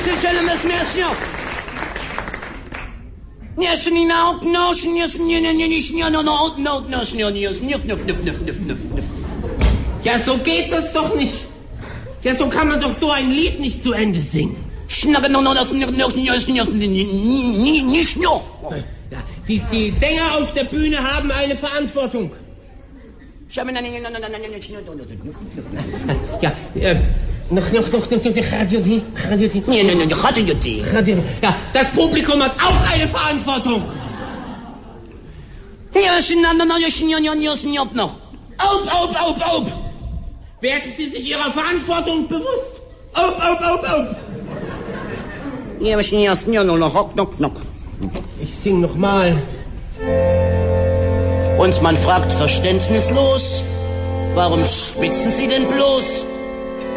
Ja, so geht das doch nicht. Ja, so kann man doch so ein Lied nicht zu Ende singen. Ja, die Sänger auf der Bühne haben eine Verantwortung. Ja, ja, das Publikum hat auch eine Verantwortung. Auf. Werden Sie sich Ihrer Verantwortung bewusst? Auf. Ich sing noch mal. Und man fragt verständnislos, warum schwitzen Sie denn bloß?